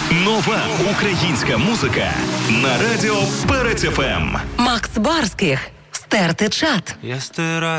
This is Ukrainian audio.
Нова українська музика на радіо Перець ФМ. Макс Барських. Стерти чат. Я стираю